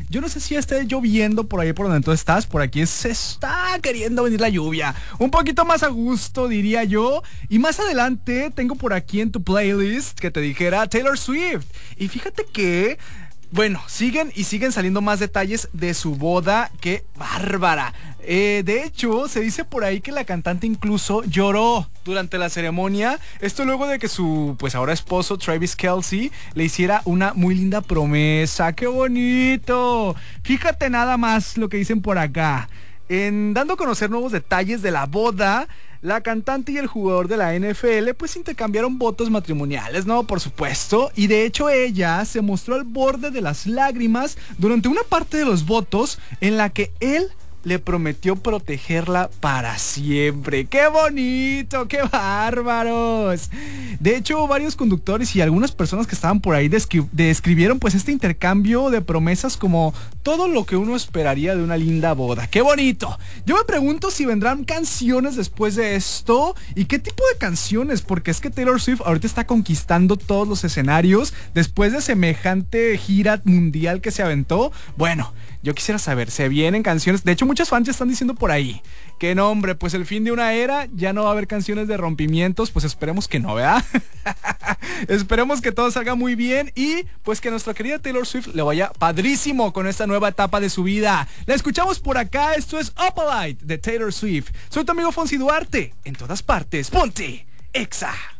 Yo no sé si esté lloviendo por ahí por donde tú estás. Por aquí se está queriendo venir la lluvia. Un poquito más a gusto, diría yo. Y más adelante tengo por aquí en tu playlist que te dijera Taylor Swift. Y fíjate que... bueno, siguen saliendo más detalles de su boda. ¡Qué bárbara! De hecho, se dice por ahí que la cantante incluso lloró durante la ceremonia. Esto luego de que su, pues ahora esposo, Travis Kelce, le hiciera una muy linda promesa. ¡Qué bonito! Fíjate nada más lo que dicen por acá. Dando a conocer nuevos detalles de la boda, la cantante y el jugador de la NFL pues intercambiaron votos matrimoniales, ¿no? Por supuesto. Y de hecho ella se mostró al borde de las lágrimas durante una parte de los votos en la que él le prometió protegerla para siempre. ¡Qué bonito! ¡Qué bárbaros! De hecho, varios conductores y algunas personas que estaban por ahí describieron pues este intercambio de promesas como todo lo que uno esperaría de una linda boda. ¡Qué bonito! Yo me pregunto si vendrán canciones después de esto y qué tipo de canciones, porque es que Taylor Swift ahorita está conquistando todos los escenarios después de semejante gira mundial que se aventó. Bueno, yo quisiera saber, ¿se vienen canciones? De hecho, muchos fans ya están diciendo por ahí que no, hombre, pues el fin de una era, ya no va a haber canciones de rompimientos. Pues esperemos que no, ¿verdad? Esperemos que todo salga muy bien y pues que nuestra querida Taylor Swift le vaya padrísimo con esta nueva etapa de su vida. La escuchamos por acá, esto es Opalite de Taylor Swift. Soy tu amigo Fonsi Duarte, en todas partes, ponte Exa.